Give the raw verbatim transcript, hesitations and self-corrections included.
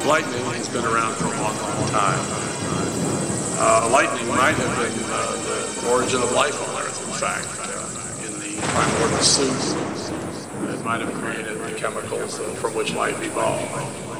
lightning has been around for a long, long time. Uh, lightning might have been uh, the origin of life on Earth, in fact. Uh, in the primordial soup, it might have created the chemicals from which life evolved.